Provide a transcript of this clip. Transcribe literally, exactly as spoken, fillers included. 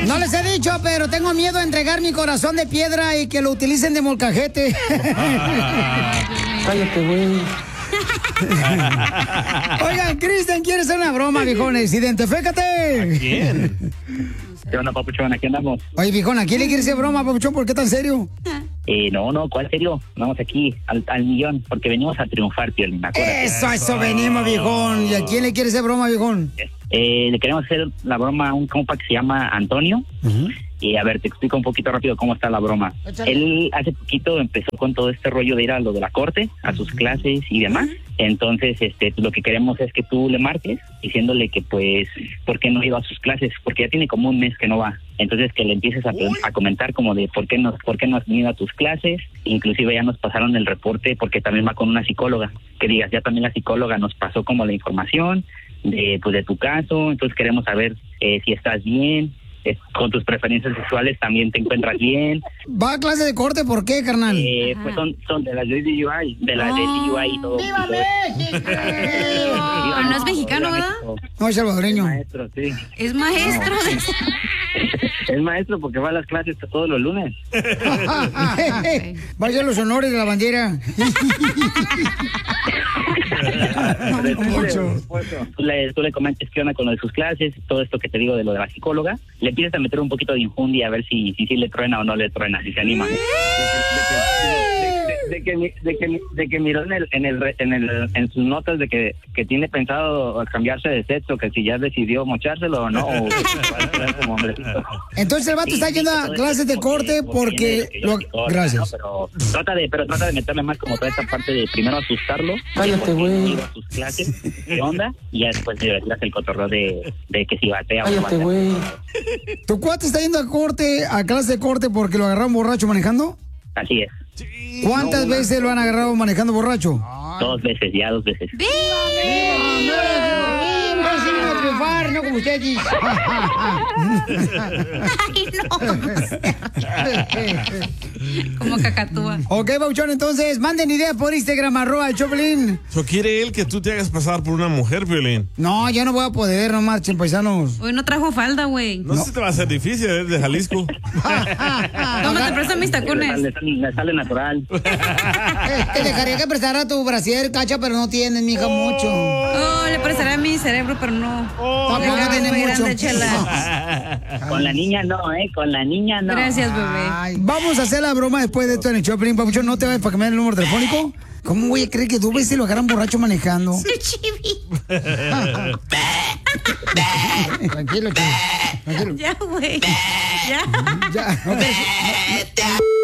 No les he dicho, pero tengo miedo a entregar mi corazón de piedra y que lo utilicen de molcajete. Cállate, güey. Oigan, Cristian quiere hacer una broma, viejones. Identifícate. ¿A quién? ¿Qué onda, papuchón? Aquí andamos. Oye, viejón, ¿a quién le quieres hacer broma, papuchón? ¿Por qué tan serio? Eh, no, no, ¿cuál serio? Vamos aquí al, al millón, porque venimos a triunfar, Piolín. Acuérdate. Eso, eso venimos, viejón. ¿Y a quién le quieres hacer broma, viejón? Eh, le queremos hacer la broma a un compa que se llama Antonio. Uh-huh. Y a ver, te explico un poquito rápido cómo está la broma. Échale. Él hace poquito empezó con todo este rollo de ir a lo de la corte, a sus clases y demás. Entonces, este, lo que queremos es que tú le marques diciéndole que, pues, ¿por qué no iba a sus clases? Porque ya tiene como un mes que no va. Entonces, que le empieces a, a comentar como de por qué no, por qué no has venido a tus clases. Inclusive ya nos pasaron el reporte porque también va con una psicóloga. Que digas, ya también la psicóloga nos pasó como la información de, pues, de tu caso. Entonces, queremos saber eh, si estás bien. Con tus preferencias sexuales también te encuentras bien. ¿Va a clase de corte? ¿Por qué, carnal? Eh, pues son, son de las de D U I, de las oh. de D U I y todo. ¡Viva México! Pero no es mexicano, ¿verdad? No, es salvadoreño. Es maestro, sí. Es maestro. No. Es maestro porque va a las clases todos los lunes. Va a hacer los honores de la bandera. Mucho. Tú le, tú le comentes qué onda con lo de sus clases, todo esto que te digo de lo de la psicóloga. Le empiezas a meter un poquito de infundia a ver si, si, si le truena o no le truena, si se anima. De, de, de, de, de, que, de, que, de que miró en el, en el, en el, en sus notas de que, que tiene pensado cambiarse de sexo, que si ya decidió mochárselo o no. O, o como entonces el vato sí, está yendo a clases de corte porque... porque lo... corte, gracias. ¿no? Pero trata de, pero trata de meterle más como toda esta parte de primero asustarlo. Cállate, güey. A sus clases, ¿qué onda? Y ya después le hace el cotorreo de, de que si batea o no batea. Güey. ¿Tu cuate está yendo a corte, a clase de corte porque lo agarraron borracho manejando? Así es. Sí, ¿cuántas no, veces lo han agarrado manejando borracho? Dos veces, ya dos veces. ¡Viva! ¡Viva! a triunfar, no como usted dice. Ay, no. Como cacatúa. Ok, Bauchón, entonces, manden idea por Instagram, arroba el Choplin. ¿So quiere él que tú te hagas pasar por una mujer, Piolín? No, ya no voy a poder, no marchen, paisanos. Hoy no trajo falda, güey. No, no sé si te va a ser difícil, es de Jalisco. ¿Cómo te prestan mis tacones? Le sale, le sale natural. Te dejaría que prestara tu brasier, Cacha, pero no tienes, mija, oh. mucho. Oh, le prestaré a mi cerebro, pero no. Oh, tampoco tiene mucho. Grande, chela. Con la niña no, ¿eh? Con la niña no. Gracias, bebé. Ay, vamos a hacer la broma después de esto en el Choplin. Papuchón, ¿no te vayas para que me den el número telefónico? ¿Cómo voy a creer que dos veces lo agarran borracho manejando? Sí, chivi. Tranquilo, chivi. Tranquilo. Ya, güey. Ya. Ya. No, no, no.